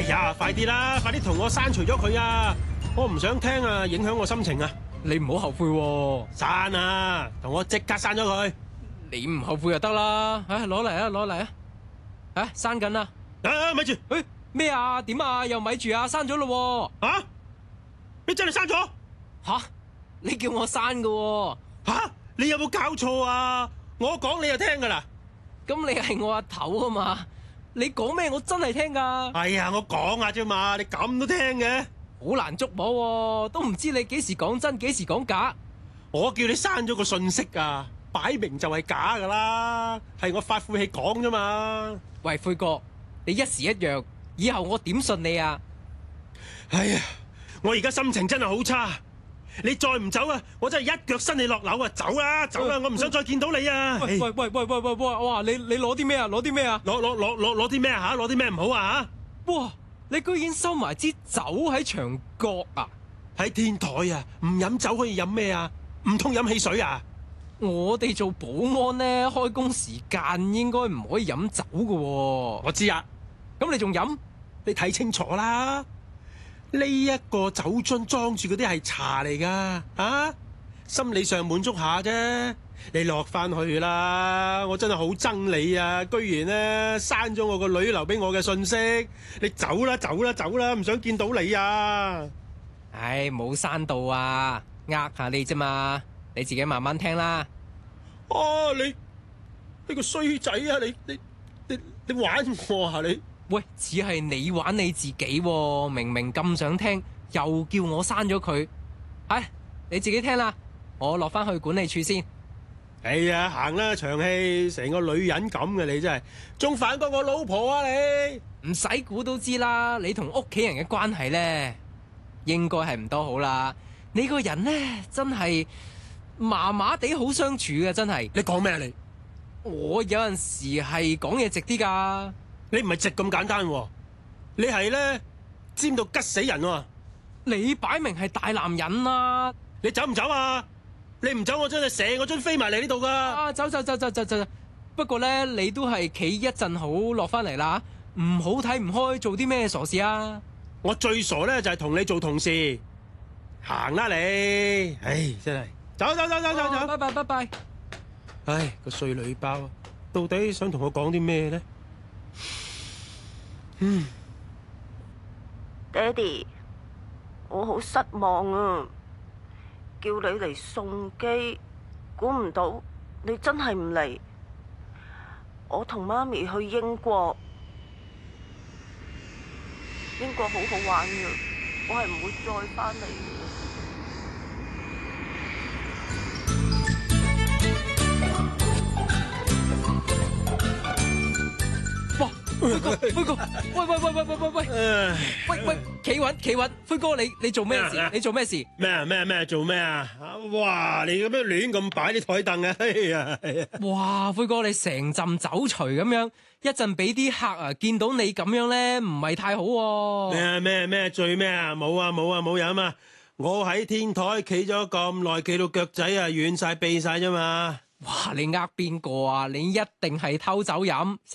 呀，快啲啦，快啲同我刪除咗佢啊！我唔想聽啊，影響我心情啊！ 你唔好後悔喎。 刪啊，同我即刻刪咗佢。 你唔後悔就得啦。攞嚟啊，攞嚟啊！刪緊啦。 咪住， 咩啊？點啊？又咪住啊？刪咗咯喎。 啊？你真係刪咗？ 吓？你叫我刪噶喎。 吓？你有冇搞錯啊？我講你就聽噶啦。 咁你係我阿頭啊嘛？你講咩我真係聽噶。 哎呀，我講下啫嘛，你咁都聽嘅？ 好難捉摸喎，都唔知你幾時講真，幾時講假。 我叫你刪咗個信息啊，擺明就係假噶啦，係我發晦氣講啫嘛。 喂，灰哥，你一時一樣，以後我點信你啊？ 哎呀，我而家心情真係好差，你再唔走啊，我真係一腳伸你落樓啊！走啦，走啦，我唔想再見到你啊！ 喂，哇！你攞啲咩啊？攞啲咩啊？ 攞啲咩啊？吓，攞啲咩唔好啊？吓！ 哇！你居然收埋支酒喺牆角啊？ 喺天台啊，唔飲酒可以飲咩啊？唔通飲汽水啊？ 我哋做保安呢，開工時間應該唔可以飲酒噶喎。 我知啊， 咁你仲飲？ 你睇清楚啦，呢一個酒樽裝住嗰啲係茶嚟噶，啊，心理上滿足下啫。你落翻去啦，我真係好憎你啊！居然呢刪咗我個女留俾我嘅信息，你走啦走啦走啦，唔想見到你啊！ 唉，冇刪到啊，呃下你啫嘛，你自己慢慢聽啦。 哦，你個衰仔啊！你玩我啊你？ 喂，只係你玩你自己喎，明明咁想聽，又叫我刪咗佢。唉，你自己聽啦，我落翻去管理處先。 哎呀，行啦，長氣，成個女人咁嘅你真係，仲反過我老婆啊你！ 唔使估都知啦，你同屋企人嘅關係呢，應該係唔多好啦。你個人呢，真係麻麻地好相處嘅，真係。 你講咩啊你？ 我有陣時係講嘢直啲噶。 你唔係直咁簡單喎，你係咧尖到吉死人喎！ 你擺明係大男人啦。 你走唔走啊？你唔走，我真係成個樽飛埋嚟呢度噶！ 啊，走！不過咧，你都係企一陣好，落翻嚟啦，唔好睇唔開，做啲咩傻事啊？ 我最傻咧就係同你做同事，行啦你！唉，真係走！ 拜拜！ 唉，個衰女包，到底想同我講啲咩咧？ 爹哋，我好失望啊！叫你嚟送機，估唔到你真係唔嚟。我同媽咪去英國，英國好好玩㗎，我係唔會再返嚟嘅。 哇！灰哥，喂，企穩，灰哥你做咩事？你做咩事？ 咩做咩啊？哇！你咁樣亂咁擺啲台凳啊！哎呀！ 哇！灰哥你成陣酒除咁樣，一陣俾啲客啊見到你咁樣咧，唔係太好喎。 咩醉咩啊？冇飲啊！我喺天台企咗咁耐，企到腳仔啊軟晒痹晒啫嘛！ 哇！你呃邊個啊？你一定係偷酒飲。